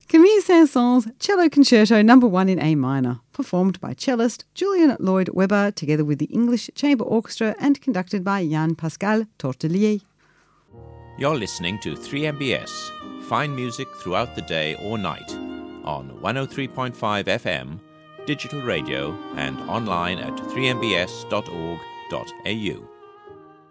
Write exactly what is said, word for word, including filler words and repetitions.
Camille Saint-Saëns Cello Concerto Number One in A minor, performed by cellist Julian Lloyd Webber together with the English Chamber Orchestra and conducted by Yann-Pascal Tortelier. You're listening to three M B S, fine music throughout the day or night, on one oh three point five F M, digital radio and online at three m b s dot org dot a u.